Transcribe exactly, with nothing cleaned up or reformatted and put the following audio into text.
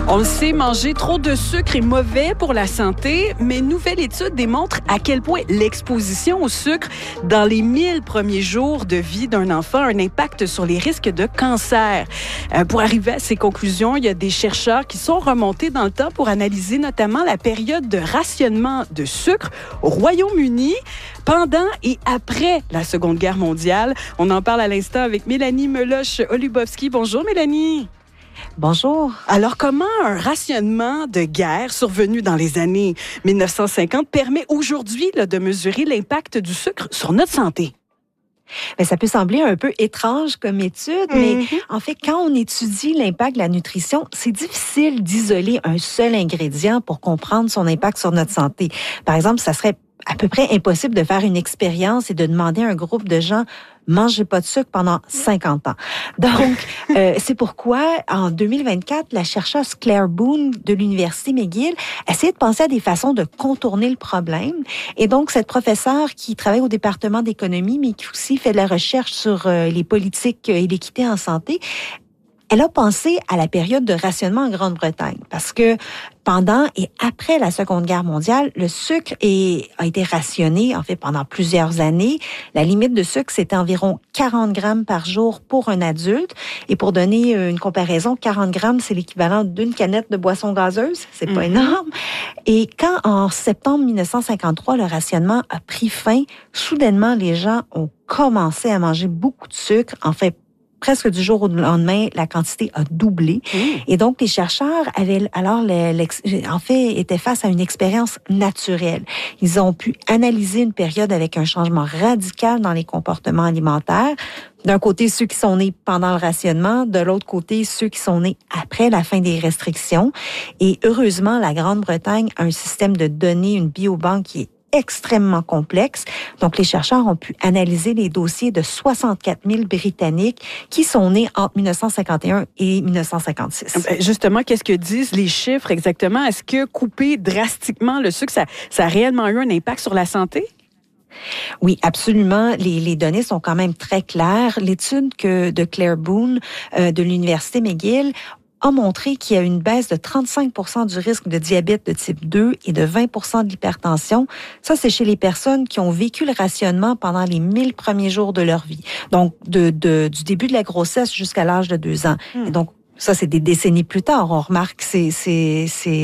On le sait, manger trop de sucre est mauvais pour la santé, mais une nouvelle étude démontre à quel point l'exposition au sucre dans les mille premiers jours de vie d'un enfant a un impact sur les risques de cancer. Euh, pour arriver à ces conclusions, il y a des chercheurs qui sont remontés dans le temps pour analyser notamment la période de rationnement de sucre au Royaume-Uni pendant et après la Seconde Guerre mondiale. On en parle à l'instant avec Mélanie Meloche-Olubowski. Bonjour Mélanie. Bonjour. Alors, comment un rationnement de guerre survenu dans les années mille neuf cent cinquante permet aujourd'hui là, de mesurer l'impact du sucre sur notre santé? Bien, ça peut sembler un peu étrange comme étude, mais Mm-hmm. en fait, quand on étudie l'impact de la nutrition, c'est difficile d'isoler un seul ingrédient pour comprendre son impact sur notre santé. Par exemple, ça serait à peu près impossible de faire une expérience et de demander à un groupe de gens mangez pas de sucre pendant cinquante ans. Donc, euh, c'est pourquoi, en deux mille vingt-quatre, la chercheuse Claire Boone de l'Université McGill essayait de penser à des façons de contourner le problème. Et donc, cette professeure qui travaille au département d'économie, mais qui aussi fait de la recherche sur euh, les politiques et l'équité en santé, elle a pensé à la période de rationnement en Grande-Bretagne parce que pendant et après la Seconde Guerre mondiale, le sucre est, a été rationné, en fait, pendant plusieurs années. La limite de sucre, c'était environ quarante grammes par jour pour un adulte. Et pour donner une comparaison, quarante grammes, c'est l'équivalent d'une canette de boisson gazeuse. C'est pas mm-hmm. énorme. Et quand, en septembre mille neuf cent cinquante-trois, le rationnement a pris fin, soudainement, les gens ont commencé à manger beaucoup de sucre. En fait, presque du jour au lendemain, la quantité a doublé. Mmh. Et donc, les chercheurs avaient alors, en fait, étaient face à une expérience naturelle. Ils ont pu analyser une période avec un changement radical dans les comportements alimentaires. D'un côté, ceux qui sont nés pendant le rationnement, de l'autre côté, ceux qui sont nés après la fin des restrictions. Et heureusement, la Grande-Bretagne a un système de données, une biobanque qui est extrêmement complexe. Donc, les chercheurs ont pu analyser les dossiers de soixante-quatre mille Britanniques qui sont nés entre mille neuf cent cinquante et un et mille neuf cent cinquante-six. Justement, qu'est-ce que disent les chiffres exactement? Est-ce que couper drastiquement le sucre, ça, ça a réellement eu un impact sur la santé? Oui, absolument. Les, les données sont quand même très claires. L'étude que de Claire Boone euh, de l'Université McGill a montré qu'il y a une baisse de trente-cinq pour cent du risque de diabète de type deux et de vingt pour cent de l'hypertension. Ça, c'est chez les personnes qui ont vécu le rationnement pendant les mille premiers jours de leur vie. Donc, de, de, du début de la grossesse jusqu'à l'âge de deux ans. Mmh. Et donc, ça, c'est des décennies plus tard. On remarque que c'est, c'est, c'est